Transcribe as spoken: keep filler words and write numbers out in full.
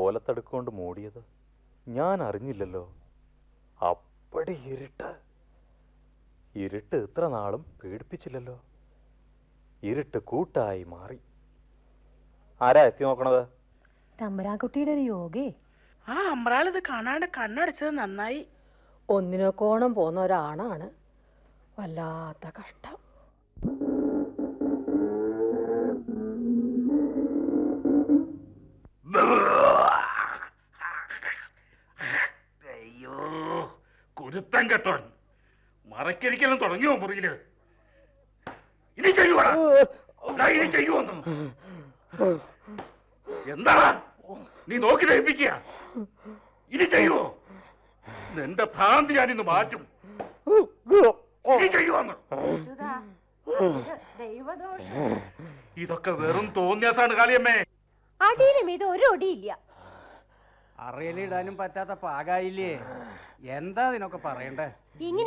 ഓലത്തടുക്കൊണ്ട് മൂടിയത് ഞാൻ അറിഞ്ഞില്ലല്ലോ. അപ്പടി ഇരുട്ട്. ഇരുട്ട് ഇത്ര നാളും പേടിപ്പിച്ചില്ലല്ലോ. ഇരുട്ട് കൂട്ടായി മാറി. ആരാ എത്തി നോക്കണത്? തമ്പരാൻകുട്ടിയുടെ ഒരു യോഗേ. ആ അമ്രാളിത് കാണാണ്ട് കണ്ണടച്ചത് നന്നായി. ഒന്നിനൊക്കോണം പോന്ന ഒരാണാണ്. വല്ലാത്ത കഷ്ടം. അയ്യോ, കുരുത്തം കെട്ടോൻ മറക്കരിക്കലും തുടങ്ങിയോ മുറിയില്? ഇനി ചെയ്യുവാ, ഇനി ചെയ്യുവോന്നു എന്താ നീ നോക്കി ദഹിപ്പിക്കുക? ഇനി ചെയ്യുവോ? നിന്റെ ഭ്രാന്തി ഞാൻ ഇന്ന് മാറ്റും. ഇനി ചെയ്യുവോന്ന്? ഇതൊക്കെ വെറും തോന്നിയാസാണ് കാളിയമ്മേ. അടിയിലും ഇത് ഒരു ഒടിയില്ല. അറയിലിടാനും പറ്റാത്ത പാകായില്ലേ? എന്താ ഇതിനൊക്കെ പറയണ്ടേ? ഇങ്ങനെ